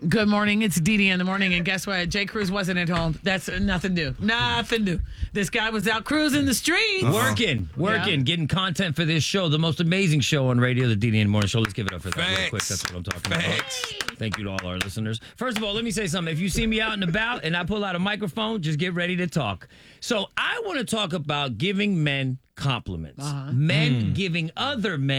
Good morning. It's Dee Dee in the morning. And guess what? Jay Cruz wasn't at home. That's nothing new. Nothing new. This guy was out cruising the streets. Working, getting content for this show, the most amazing show on radio, the Dee Dee in the Morning Show. Let's give it up for that real quick. That's what I'm talking about. Thank you to all our listeners. First of all, let me say something. If you see me out and about and I pull out a microphone, just get ready to talk. So I want to talk about giving men compliments. Men giving other men